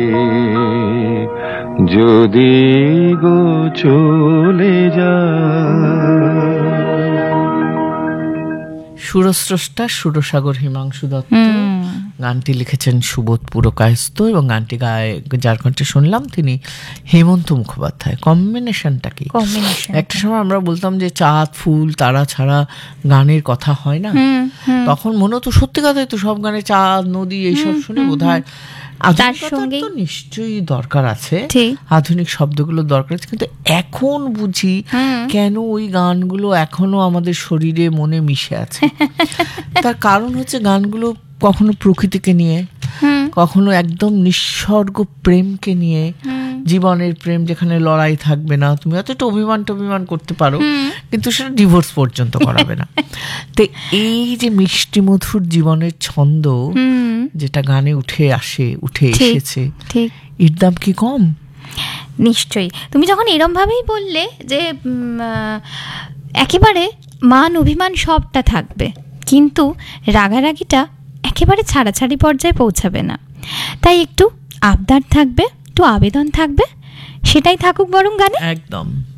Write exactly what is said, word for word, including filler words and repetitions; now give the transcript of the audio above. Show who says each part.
Speaker 1: যদি গো চলে যা।
Speaker 2: সুরস্রষ্টা সুরসাগর হিমাংশু দত্ত, গানটি লিখেছেন সুবোধ পুরকায়স্থ এবং গানটি গায়ে যার কণ্ঠে শুনলাম তিনি হেমন্ত মুখোপাধ্যায়। কম্বিনেশনটা কি! একটা সময় আমরা বলতাম যে চাঁদ ফুল তারা ছাড়া গানের কথা হয় না, তখন মনে হতো সত্যি কথাই তো, সব গানে চাঁদ নদী এইসব শুনে বোধ হয় আধুনিকতার তো নিশ্চয়ই দরকার আছে, আধুনিক শব্দগুলো দরকার আছে, কিন্তু এখন বুঝি কেন ওই গানগুলো এখনো আমাদের শরীরে মনে মিশে আছে। তার কারণ হচ্ছে গানগুলো কখনো প্রকৃতিকে নিয়ে, কখনো একদম নিঃস্বর্গ প্রেমকে নিয়ে, জীবনের প্রেম যেখানে লড়াই থাকবে না, তুমি হয়তো একটু অভিমান টভিমান করতে পারো কিন্তু সেটা ডিভোর্স পর্যন্ত করাবে না। তো এই যে মিষ্টি মধুর জীবনের ছন্দ যেটা গানে উঠে আসে, উঠে এসেছে, এর দাম কি কম?
Speaker 3: নিশ্চয়ই। তুমি যখন এরম ভাবেই বললে যে একেবারে মান অভিমান সবটা থাকবে, কিন্তু রাগারাগিটা একেবারে ছাড়াছাড়ি পর্যায়ে পৌঁছাবে না, তাই একটু আবদার থাকবে, একটু আবেদন থাকবে, সেটাই থাকুক বরং গানে।
Speaker 2: একদম।